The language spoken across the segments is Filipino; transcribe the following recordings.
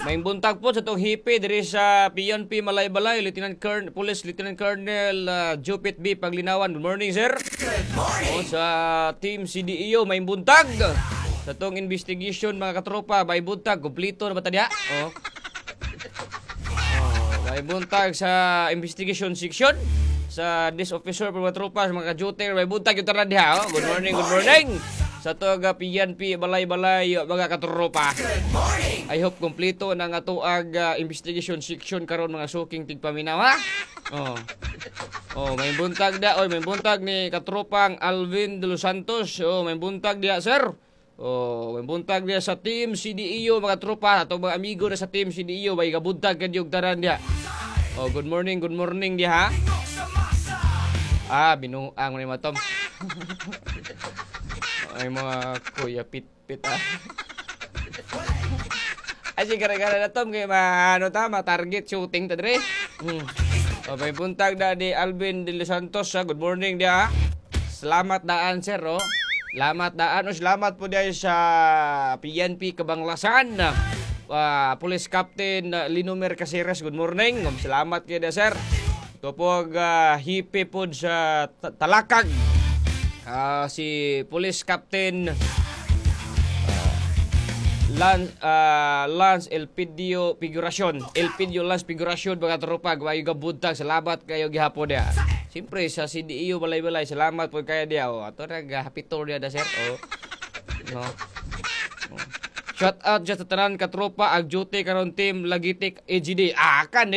May buntag po sa itong hipi diri sa PNP Malaybalay, Police Lieutenant Colonel Jupit B. Paglinawan. Good morning, sir. O, sa Team CDEO, may buntag. Sa itong investigation, mga katropa, may buntag. Kumplito na ba tadya? O. May buntag sa investigation section. Sa Desk Officer, mga tropa, mga ka-duty, may buntag yung taran diha. O. Good morning, good morning. Sa toga PNP Balay-Balay, mga katropa. I hope kompleto na nga to ag investigation section karon mga suking tigpaminaw ha. May buntag da, may buntag ni katropang Alvin de los Santos. May buntag dia, sir. May buntag dia sa Team CDEO, mga tropa, ato mga amigo na sa Team CDEO, may gabuntag kadyog taran dia. Good morning dia ha. Binuang ni matom. Ay mga kuya pit ha. Ay gara-gara na tom kay ma-target shooting ta dire. May buntag da di Alvin de los Santos. Good morning dia. Salamat daan, sir. Salamat daan. Salamat po dia sa PNP Kabanglasan. Police Captain Linumer Caceres. Good morning. Salamat kay dia, sir. Ito po hipi po sa Talakag. Si Police Captain Lance Elpidio Lance Figuracion, mga tropa, gawayo gabuntag. Salamat kayo gihapon dia. Siyempre sa CDEO Balay-Balay, salamat po kaya dia. Ato naghapitor dia da, sir. No. Shout out sa tanan katropa ag duty karon Team Lagitik AGD. Akan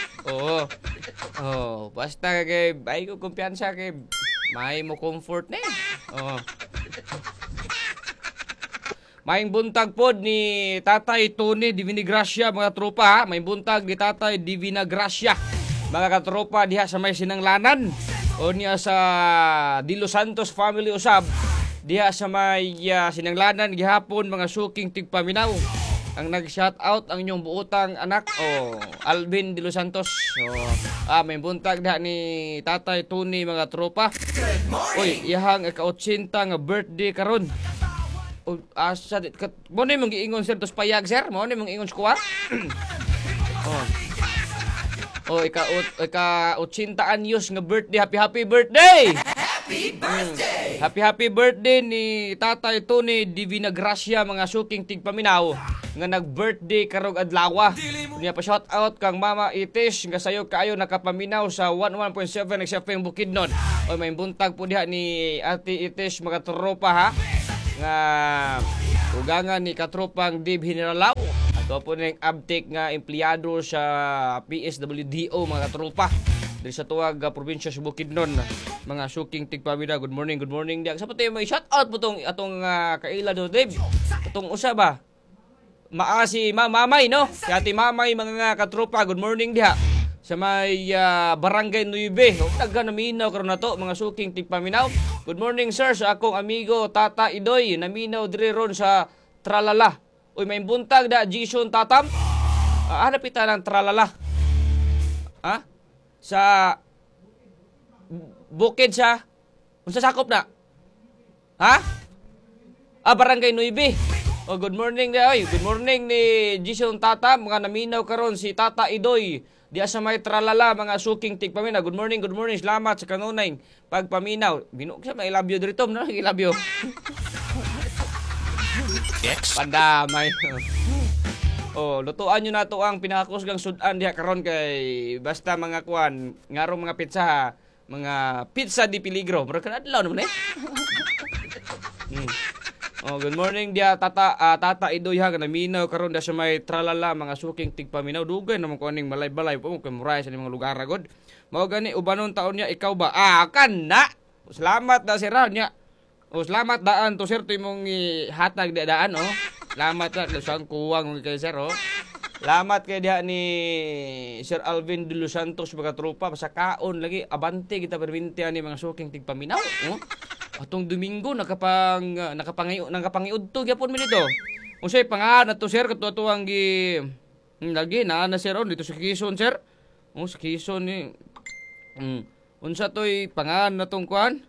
basta kay ay ko kumpiyansa kay may mo comfort ni. May buntag pod ni Tatay Tony Divina Gracia, mga tropa ha. May buntag ni Tatay Divina Gracia, mga katropa, diha sa may Sinanglanan o niya sa De Los Santos family usab. Diha sa may Sinanglanan gihapon, mga suking tigpaminaw. Ang nag-shout out ang inyong buotang anak Alvin De Los Santos. May buntag diha ni Tatay Tony, mga tropa. Oy, iyahang ika-80 nga birthday karon. Mo ni mong giingon, sir, tos payag, sir. Mo ni mong ingon squad. Ika-80 anyos nga birthday. Happy birthday. Happy birthday ni Tatay Tony Divina Gracia, mga suking tigpaminaw nga nag-birthday karong adlaw. Unya pa shout out kang Mama Itis nga sayo kaayo nakapaminaw sa 11.7 XFM Bukidnon. May buntag po diha ni Ate Itis, mga tropa ha. Nga ugangan ni katropang Dave Generalaw. Ato po ning abtik nga empleyado sa PSWDO, mga tropa diri sa tuwag probinsya sa Bukidnon, mga suking tigpamida. Good morning dia. Sa pati may shout out po tong atong kaila do, Dave. Atong usa ba si Mamay, no? Si Ate Mamay, mga katropa, good morning dia sa may Barangay 9. Naganaminaw karon nato, mga suking tigpaminaw. Good morning, sir, sa akong amigo Tata Idoy, naminaw diri ron sa Tralala. Uy, may buntag da Jason Tatam. Hanapita ng Tralala. Sa bukid sa unsa sakop na? Barangay 9. Good morning da. Good morning ni Jason Tatam, mga naminaw karon si Tata Idoy diya sa may Tralala, mga suking tigpaminaw. Good morning. Salamat sa kanunay pagpaminaw. Binuk siya, may love you dito, no? I love you. Pandamay. Lutuan nyo na to ang pinakakusgang sudan diha karon kay basta mga kuan, ngarong mga pizza ha. Mga pizza di peligro. Pero kanadlaw naman good morning dia Tata Idoy ha, naminaw karon da sa may Tralala, mga suking tigpaminaw. Dugay naman ko aning Balay-Balay po kay muray sa mga lugar agod. Mao gani ubanon taon niya, ikaw ba? Kan na. Salamat da sir niya. Salamat daan to, sir, to imong hatag daan Salamat na sang kuwang kay sir Salamat kay diha ni Sir Alvin De Los Santos, mga tropa, sa kaon lagi abante kita permintian ni mga suking tigpaminaw. Atong Domingo nakapangiud to gyapon mi dito. Unsay pangalan nato, sir, kato ang lagi na sir dito sa Quezon, sir. Sa Quezon ni unsa toy pangalan natong kuan?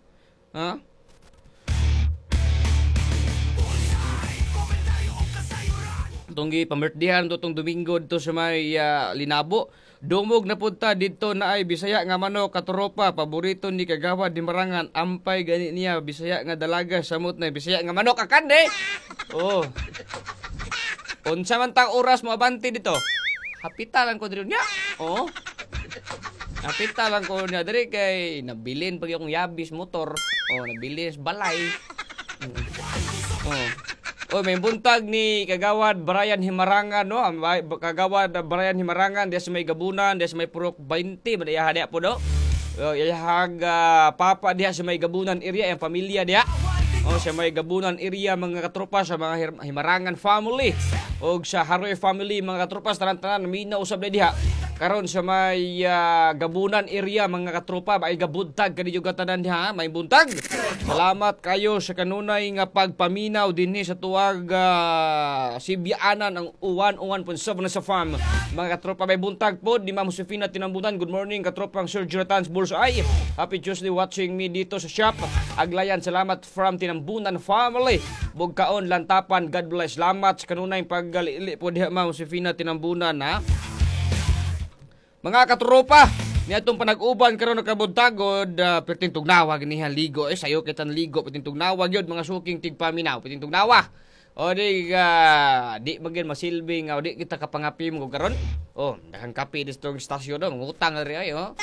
Tunggi pamerdihan to tong Domingo dito sa may Linabo. Dumog na punta dito na ay Bisaya nga manok katuropa paborito ni Kagawad di Marangan ampay gani niya Bisaya nga dalaga samot na Bisaya nga manok akande. Oh. Unsa man tang oras mo abanti dito? Hapitalan ko diri niya. Oh. Hapitalan ko niya diri kay nabilin pag yung yabis motor. Oh, nabilin balay. Oh. Oh, may buntag ni Kagawad Brian Himarangan, no? Kagawad Brian Himarangan, diya sa may Gabunan, diya sa may Purok 20, madaya diya po, no? Iyahag papa diya sa may Gabunan area, yung pamilya diya. O sa may Gabunan area, mga katropa, sa mga Himarangan family. O sa Haroy family, mga katropa, tanan-tanan, mina usab na diya. Karon sa may Gabunan area, mga katropa, may gabuntag kaniyo gatanan diha, may buntag. Salamat kayo sa kanunay nga pagpaminaw dinhi sa tuwag Sibyaanan ang uwan-uwan po sa farm. Mga katropa, may buntag po di Ma'am Josefina Tinambunan. Good morning katropang Sir Jonathan's Bullseye. Happy Tuesday watching me dito sa shop. Aglayan, salamat from Tinambunan family. Bugkaon Lantapan, God bless. Salamat sa kanunay paggalili po diha Ma'am Josefina Tinambunan, ha. Mga katropa, niya itong panag-uban karon nakabuntagod, perting tugnawag niya ligo. Sayo kitan ligo, perting tugnawag yun, mga suking tigpaminaw, perting tugnawa. O di magin masilbing, o di kita kapangapi mo karon. O, dahan kapi dito ng stasyon do, mangutang na rin ay, o.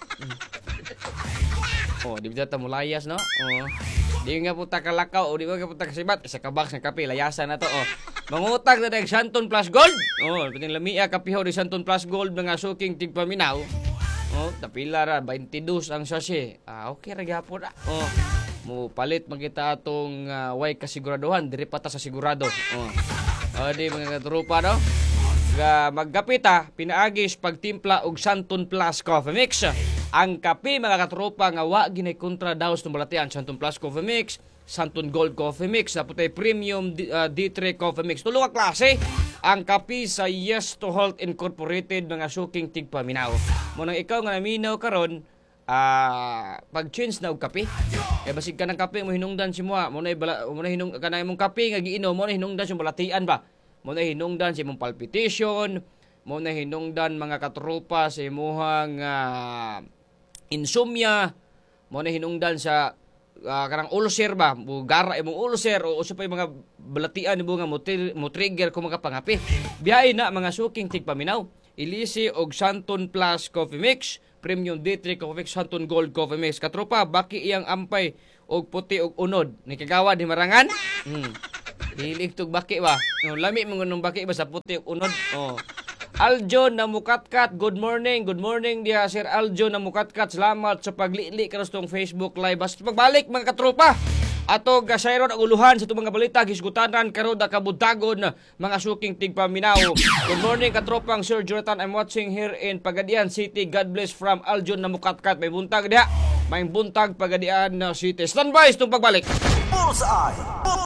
O, di ba mulayas, no? O, di nga puta kalakaw, o di nga puta kasibat, isa ka box ng kape, layasan na to, o. Mangutang na dahil Santon Plus Gold. O, piting lamia kapiho di Santon Plus Gold, mga suking tigpaminaw. Oh, tapila ra 22 ang sachet. Okay ra gyapon ra. Oh, mo palit magita atong way kasiguraduhan diri pa ta sa sigurado. Oh. Di mga tropa, no. Maggapita pinaagis pagtimpla og Santon Plus Coffee Mix. Ang kape mga katropa nga wa ginay kontra daw sa balatian Santon Plus Coffee Mix, Santon Gold Coffee Mix, naputay Premium D3 Coffee Mix. Tulo ka klase ang kape sa Yes to Health Incorporated, mga suking tigpaminaw. Munang ikaw nga naminaw karon, pag-change na og kape. Kaya basig ka ng kape mo hinungdan si mo, muna hinung kanang imong kape nga giinom mo na hinungdan si balatian ba. Muna hinungdan si imong palpitation, muna hinungdan mga katropa sa imuhang insomnia, muna hinungdan sa karang ulcer ba, gara imong ulcer o usa pa mga balatian ni nga mo trigger kung makapangapi. Biyahe na mga suking tigpaminaw. Ilisi og Santon Plus Coffee Mix, Premium D3 Coffee Mix, Santon Gold Coffee Mix. Katropa, baki iyang ampay og puti og unod. Ni Kagawad di Marangan. Hilig tog baki ba? No, lami mo ngunong baki ba sa puti og unod. Oh. Aljo na mukatkat, good morning. Good morning dia Sir Aljo na mukatkat. Salamat sa paglili karon tong Facebook Live. Basta pagbalik mga katropa. Ato gasayron ang uluhan sa itong mga balita gisgutanan karon da kabuntagon mga suking tigpaminaw. Good morning katropang Sir Jonathan. I'm watching here in Pagadian City. God bless from Aljo na mukatkat. May buntag diha. May buntag Pagadian City. Stand by itong pagbalik.